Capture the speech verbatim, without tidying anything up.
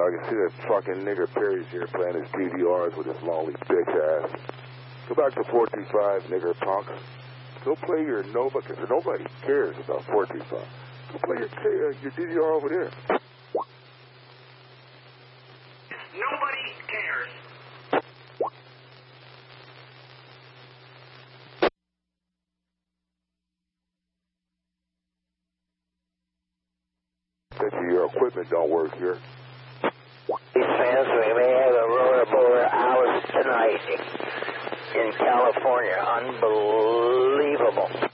I can see that fucking nigger Perry's here playing his D V Rs with his lonely bitch ass. Go back to four two five, nigger punk. Go play your Nova, because nobody cares about four two five. Go play your, uh, your D V R over there. Nobody cares. Bet you your equipment don't work here. These fans, we may have a roller bowler Alice tonight in California. Unbelievable.